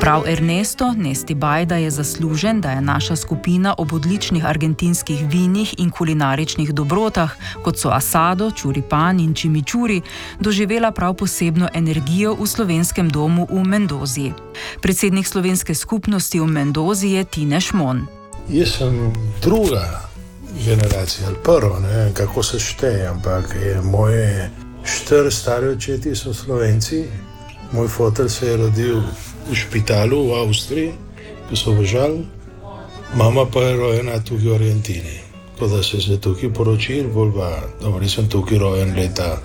Prav Ernesto Nesti Bajda je zaslužen, da je naša skupina ob odličnih argentinskih vinih in kulinaričnih dobrotah, kot so asado, čuripan in čimičuri, doživela prav posebno energijo v slovenskem domu v Mendozi. Predsednik slovenske skupnosti v Mendozi je Tine Šmon. Jaz sem druga generacija, ali prvo, ne vem, kako se šteje, ampak moje 4 stare očeti so Slovenci. Moj foter se je rodil v špitalu v Avstriji, ko so bežali, mama pa je rojena tukaj v Argentini. Tako da se tukaj poročil, bolj pa, dobro, sem tukaj rojen leta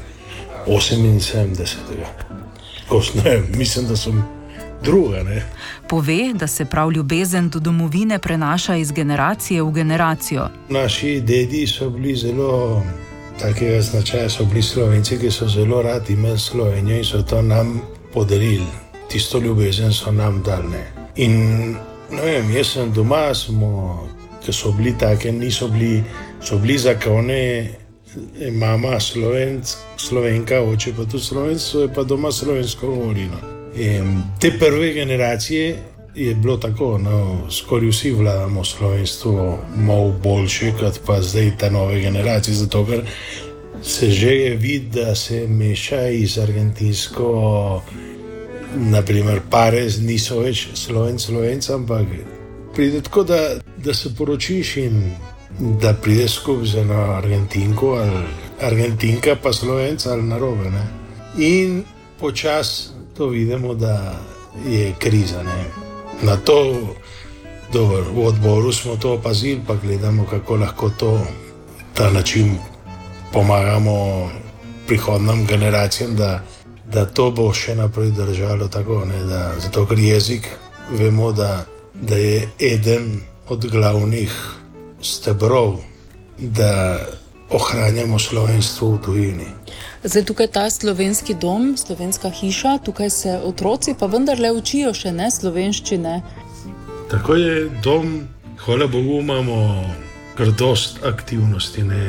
78. Mislim, da sem druga, ne. Pove, da se prav ljubezen do domovine prenaša iz generacije v generacijo. Naši dedi so bili zelo takega značaja, so bili Slovenci, ki so zelo radi imeli Slovenijo in so to nam podarili. Tisto ljubezen so nam dali. In ne vem, jaz sem doma, ki so bili take, so bili zakone, mama Slovenka, oče pa tudi Slovenc, so je pa doma slovensko govorilo. In te prve generacije je bilo tako, skoraj vsi vladamo slovenstvo malo boljše, kot pa zdaj ta nove generacije, zato ker se že vidi, da se meša iz argentinsko, naprimer pare niso več Slovenc, ampak pride tako, da se poročiš in da pride skupaj z eno Argentinko ali Argentinka pa Slovenc ali narobe, ne. In počasi to vidimo, da je kriza, ne. Na to, dobro, v odboru smo to opazili, pa gledamo, kako lahko ta način pomagamo prihodnim generacijam, da to bo še naprej držalo tako, ne, zato ker jezik vemo, da je eden od glavnih stebrov, da ohranjamo slovenstvo v tujini. Zdaj tukaj ta slovenski dom, slovenska hiša, tukaj se otroci pa vendarle učijo še ne slovenščine. Tako je dom, hvala Bogu, imamo kar dost aktivnosti, ne.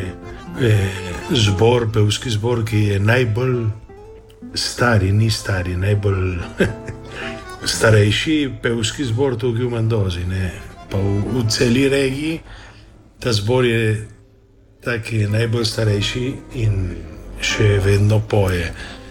Pevski zbor, ki je najbolj stari, najbolj starejši pevski zbor tukaj v Mendozi, ne. Pa v celi regiji ta zbor je taki najbolj starejši in še vedno poje.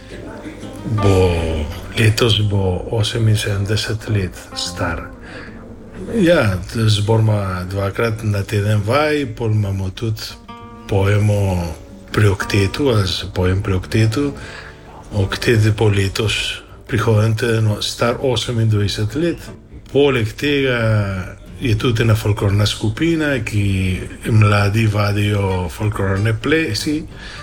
Letos bo 78 let star. Ja, zbor ima 2-krat na teden vaj, pol imamo tudi, pojemo pri oktetu, ali se pojem pri oktetu. Oktet je po letos prihoden teden star 28 let. Poleg tega je tudi ena folklorna skupina, ki mladi vadijo folklorne plesi.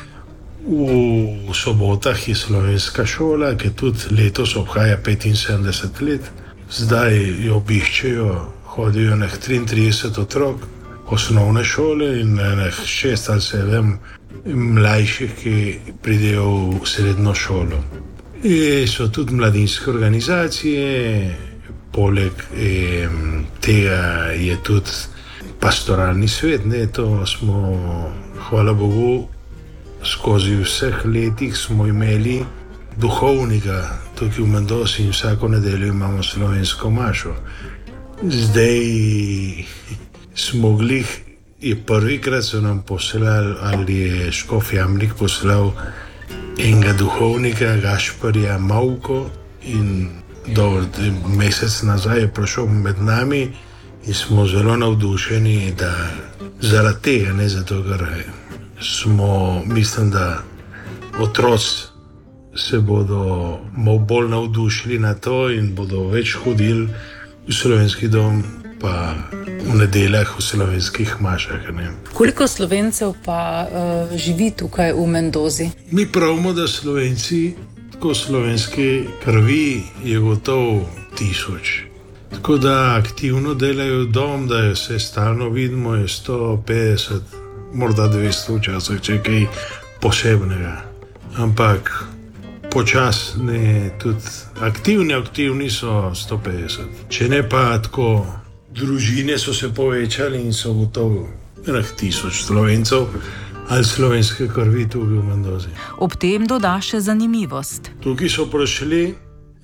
V sobotah je slovenska šola, ki tudi letos obhaja 75 let. Zdaj jo obiščejo, hodijo 33 otrok osnovne šole in 6 ali 7 mlajših, ki pridejo v srednjo šolo. So tudi mladinske organizacije, poleg tega je tudi pastoralni svet, ne, to smo, hvala Bogu, skozi vseh letih smo imeli duhovnika tukaj v Mendozi in vsako nedeljo imamo slovensko mašo. Zdaj smo prvikrat so nam poslali, ali je škof Jamnik poslal enega duhovnika, Gašparja Mauko, in mesec nazaj je prišel med nami in smo zelo navdušeni, da zaradi tega, ne zato, ker mislim, da otroci se bodo malo bolj navdušili na to in bodo več hodili v slovenski dom, pa v nedeljah v slovenskih mašah. Ne. Koliko Slovencev pa živi tukaj v Mendozi? Mi pravimo, da Slovenci, tako slovenske krvi, je gotovo 1000. Tako da aktivno delajo dom, da se stalno vidimo, je 150, morda 200 včasih, če je kaj posebnega. Ampak počasni, tudi aktivni so 150. Če ne pa tako, družine so se povečali in so gotovo 1000 Slovencev ali slovenske krvi tukaj v Mendozi. Ob tem doda še zanimivost. Tukaj so prišli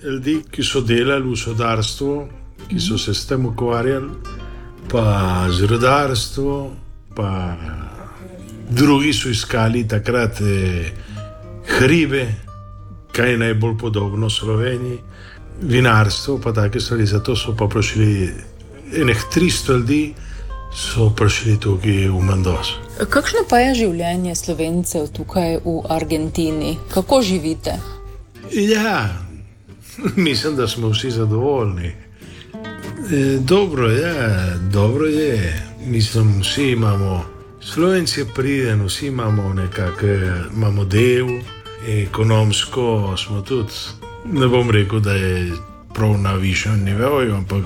ljudi, ki so delali v sodarstvu, ki so se s tem ukvarjali, pa z rudarstvom, pa drugi so iskali takrat hribe, kaj je najbolj podobno Sloveniji, vinarstvo, pa take stvari. Zato so pa prišli enih 300 ljudi, so prišli tukaj v Mendozo. Kakšno pa je življenje Slovencev tukaj v Argentini? Kako živite? Ja, mislim, da smo vsi zadovoljni. Dobro je. Mislim, vsi imamo, Slovenci pridemo, vsi imamo imamo del, ekonomsko smo tudi, ne bom rekel, da je prav na višjem nivoju, ampak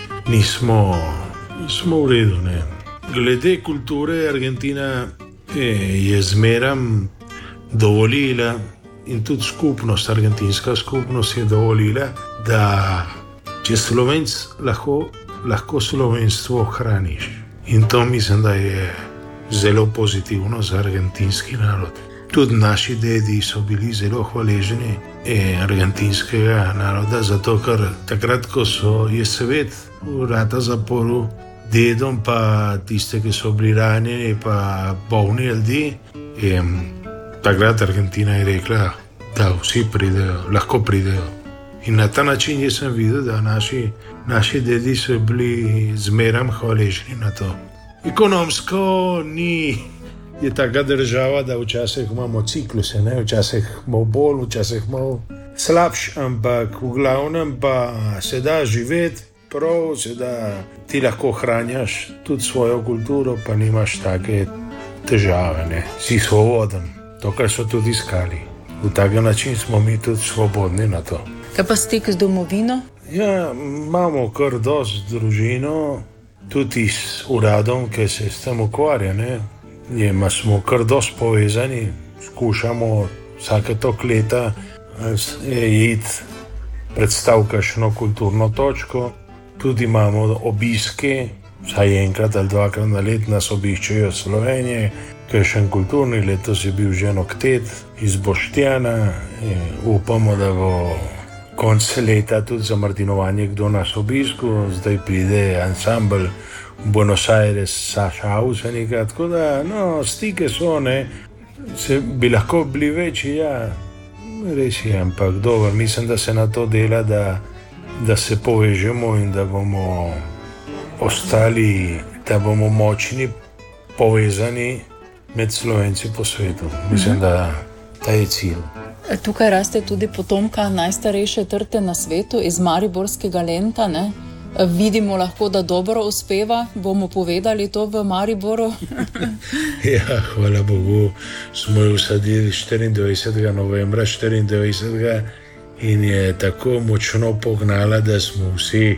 smo v redu. Ne. Glede kulture, Argentina je zmeram dovolila in tudi argentinska skupnost je dovolila, da če Slovenc lahko slovenstvo hraniš. In to mislim, da je zelo pozitivno za argentinski narod. Tudi naši dedi so bili zelo hvaležni argentinskega naroda, zato ker takrat, ko je svet v rata zaporu, dedom pa tiste, ki so bili ranjeni, pa bolni ljudi, takrat Argentina je rekla, da vsi lahko pridejo. In na ta način jaz sem videl, da naši dedi so bili zmeram hvaležni na to. Ekonomsko je taka država, da včasih imamo cikluse, ne? Včasih malo bolj, včasih malo slabš, ampak v glavnem pa se da živeti prav, se da ti lahko hranjaš tudi svojo kulturo, pa nimaš take težave, ne? Si svoboden, to, kar so tudi iskali. V tak način smo mi tudi svobodni na to. Kaj pa stik z domovino? Ja, imamo kar dosti družino, tudi s uradom, ki se s tem ukvarja. Smo kar dosti povezani, skušamo vsake toliko leta iti predstaviti kakšno kulturno točko. Tudi imamo obiske, vsaj enkrat ali dvakrat na let nas obiščejo Slovenije, kakšen kulturni, letos je bil že noktet iz Boštjana. Upamo, da bo konec leta tudi za martinovanje kdo nas obiskal. Zdaj pride ansambl Buenos Aires, Saša Ausenika, tako da stike so, se bi lahko bili večji, ja, res je, ampak dobro, mislim, da se na to dela, da se povežemo in da bomo ostali, da bomo močni, povezani med Slovenci po svetu. Mislim, da je cilj. Tukaj raste tudi potomka najstarejše trte na svetu iz mariborskega Lenta, ne? Vidimo lahko, da dobro uspeva. Bomo povedali to v Mariboru? Ja, hvala Bogu, smo jo usadili 24. novembra 94. in je tako močno pognala, da smo vsi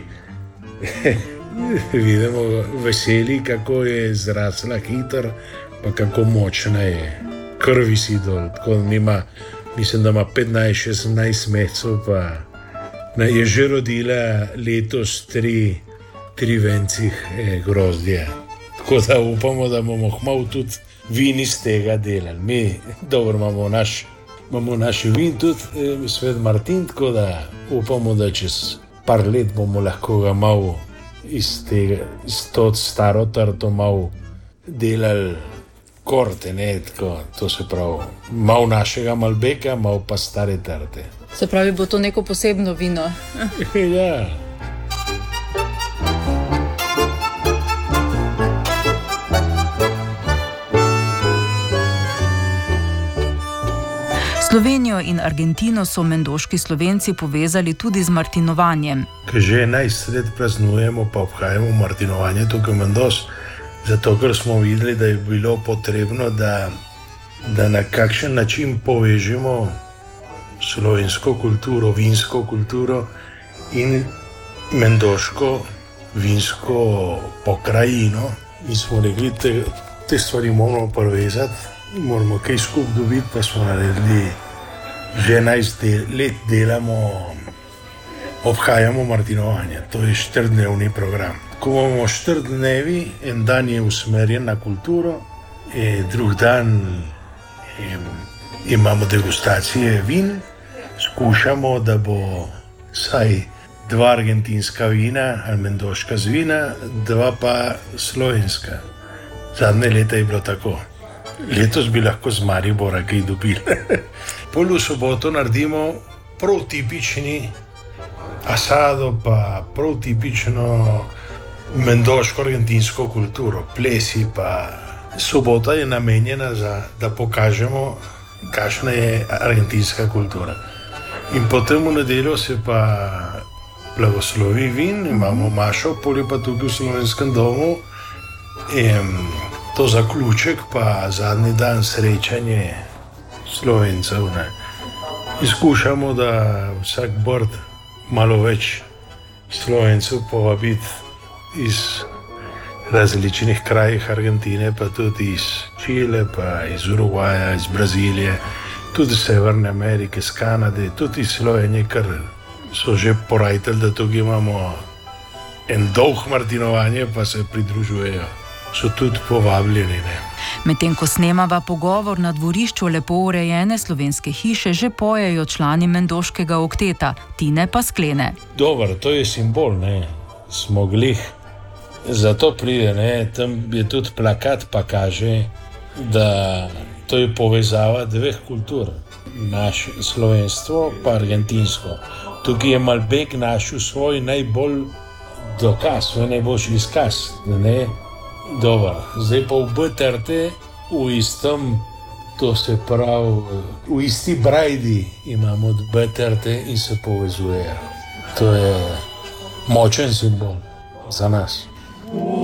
vidimo veseli, kako je zrasla hitro, pa kako močna je. Krvi si dol, tako nima, mislim, da ima 15-16 mesecev, pa je že rodila letos 3 vencih grozdja. Tako da upamo, da bomo kmalu tudi vin iz tega delali. Mi dobro imamo naš vin tudi, Svet Martin, tako da upamo, da čez par let bomo lahko ga malo iz to staro trto malo delali korte, ne, tako, to se pravi, malo našega Malbeka, malo pa stare trte. Se pravi, bo to neko posebno vino? Ja. Slovenijo in Argentino so mendoški Slovenci povezali tudi z martinovanjem. Ker že 11 let praznujemo, pa obhajamo martinovanje tukaj v Mendozi, zato ker smo videli, da je bilo potrebno, da na kakšen način povežemo slovensko kulturo, vinsko kulturo in mendoško vinsko pokrajino. In smo rekli, te stvari moramo povezati, moramo kaj skupaj dobiti, pa smo naredili, že 11 let delamo, obhajamo martinovanje, to je 4-dnevni program. Ko bomo 4 dnevi, en dan je usmerjen na kulturo, drug dan imamo degustacije vin, skušamo, da bo Saj 2 argentinska vina, ali mendoška z vina, 2 pa slovenska. Zadnje leta je bilo tako. Letos bi lahko z Maribora kaj dobili. Pol v soboto naredimo prav tipični asado, pa prav tipično mendoško argentinsko kulturo, plesi pa. Sobota je namenjena da pokažemo, kakšna je argentinska kultura. In potem v nedeljo se pa blagoslovi vin, imamo mašo, pol je pa tudi v slovenskem domu. In to zaključek, pa zadnji dan srečanje Slovencev. Izkušamo, da vsak bord malo več Slovencev povabiti iz različnih krajih Argentine, pa tudi iz Čile, pa iz Urugvaja, iz Brazilije, tudi iz Severne Amerike, iz Kanade, tudi iz Slovenije, ker so že porajteli, da tukaj imamo en dolg martinovanje, pa se pridružujejo. So tudi povabljeni. Medtem ko snemava pogovor na dvorišču lepo urejene slovenske hiše, že pojejo člani mendoškega okteta, Tine pa sklene. Dobro, to je simbol, smo glih. Zato pride, tam je tudi plakat, pa kaže, da to je povezava 2 kultur. Naše slovenstvo pa argentinsko. Tukaj je Malbec našel svoj najbolj dokaz, svoj najboljši izkaz. Dobro, zdaj pa v BTRT v istem, to se pravi, v isti brajdi imamo BTRT in se povezujejo. To je močen simbol za nas.